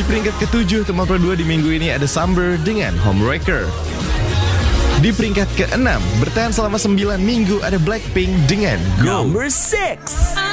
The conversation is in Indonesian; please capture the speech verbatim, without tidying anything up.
peringkat ketujuh teman pro dua di minggu ini ada Summer dengan Homewrecker. Di peringkat keenam bertahan selama sembilan minggu ada Blackpink dengan Go. Number six.